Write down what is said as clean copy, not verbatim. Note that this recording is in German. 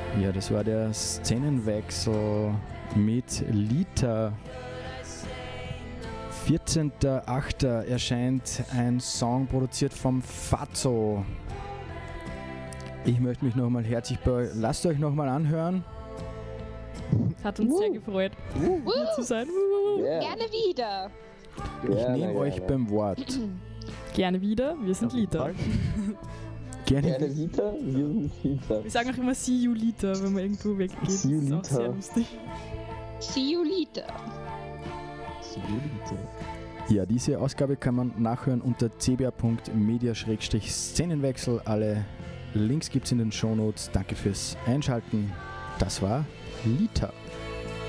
Ja, das war der Szenenwechsel mit Lita. 14.08. erscheint ein Song produziert vom Fatso. Ich möchte mich nochmal herzlich bei euch, lasst euch nochmal anhören. Hat uns sehr gefreut, hier zu sein. Yeah. Gerne wieder. Ich nehme euch beim Wort. Gerne wieder, wir sind Lita. Gerne wieder, wir sind Lita. Wir sagen auch immer See you Lita, wenn man irgendwo weggeht. Das See you ist auch Lita. sehr lustig. See you later. Ja, diese Ausgabe kann man nachhören unter cba.media/Szenenwechsel. Alle Links gibt es in den Shownotes. Danke fürs Einschalten. Das war Lita.